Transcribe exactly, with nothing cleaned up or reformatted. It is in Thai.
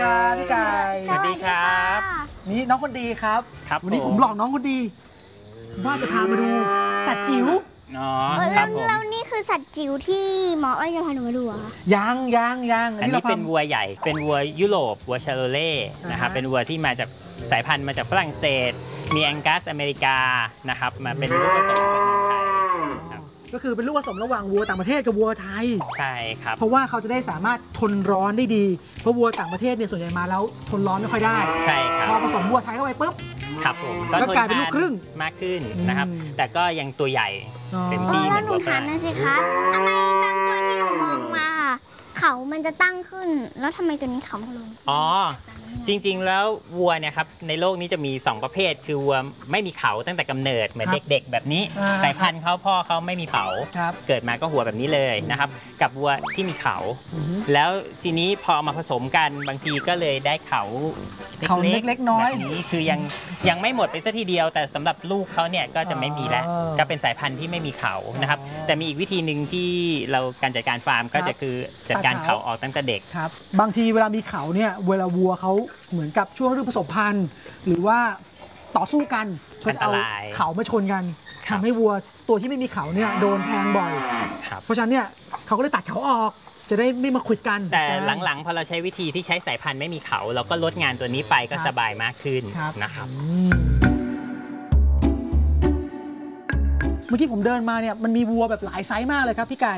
ครับพี่ไก่สวัสดีครับนี่น้องคนดีครับครับวันนี้ผมหลอกน้องคนดีว่าจะพามาดูสัตว์จิ๋วอ๋อคแล้รัวบผมแล้วนี่คือสัตว์จิ๋วที่หมออ้อยจะพาหนูมาดูเหรอคะยังยังยังอันนี้ราเป็นพาวัวใหญ่ เป็นวัวยุโรป วัวชาโลเล่ นะครับอ่าฮะเป็นวัวที่มาจากสายพันธุ์มาจากฝรั่งเศส มีแองกัสอเมริกา นะครับ มาเป็นลูกผสมกับเมืองไทยครับก็คือเป็นลูกผสมระหว่างวัวต่างประเทศกับวัวไทยใช่ครับเพราะว่าเขาจะได้สามารถทนร้อนได้ดี เพราะวัวต่างประเทศเนี่ยส่วนใหญ่มาแล้วทนร้อนไม่ค่อยได้ใช่ครัพอบ ผสมวัวไทยเข้าไปปุ๊บครับผมก็กลายเป็นลูกครึ่งมากขึ้นนะครับอืมแต่ก็ยังตัวใหญ่อ๋อเต็มเอที่อเหแล้มืวอนหนูวัวฝถามรั่งหน่อยสิคะทำไมบางตัวที่หนูมองมา เขามันจะตั้งขึ้น แล้วทำไมตัวนี้เขาไม่ลงอ๋อ จริงๆ แล้ววัวเนี่ยครับในโลกนี้จะมี สอง ประเภท คือวัวไม่มีเขาตั้งแต่กำเนิดเหมือนครับเด็กๆ แบบนี้อ่าสายพันธุ์เขาพ่อเขาไม่มีเขาครับเกิดมาก็หัวแบบนี้เลยนะครับ กับวัวที่มีเขาอือฮึแล้วทีนี้พอเอามาผสมกันบางทีก็เลยได้เขาเขาเล็กๆน้อยแบบนี้คือยังยังไม่หมดไปซะทีเดียว แต่สำหรับลูกเขาเนี่ยก็จะไม่มีแล้วอ๋อก็เป็นสายพันธุ์ที่ไม่มีเขานะครับอ๋อแต่มีอีกวิธีหนึ่งที่เราการจัดการฟาร์มก็ครับจะคือจัดการตัดเขาเขาออกตั้งแต่เด็กครับบางทีเวลามีเขาเนี่ยเวลาวัวเขาเหมือนกับช่วงฤดูผสมพันธุ์หรือว่าต่อสู้กันเขาจะเอาอันตรายเขามาชนกันครับทำให้วัวตัวที่ไม่มีเขาเนี่ยโดนแทงบ่อยครับเพราะฉะนั้นเนี่ยเขาก็เลยตัดเขาออก จะได้ไม่มาขวิดกันแต่หลังๆพอเราใช้วิธีที่ใช้สายพันธุ์ไม่มีเขาเราก็ลดงานตัวนี้ไปก็ครับสบายมากขึ้นครับนะครับอืมเมื่อกี้ผมเดินมาเนี่ยมันมีวัวแบบหลายไซส์มากเลยครับพี่ไก่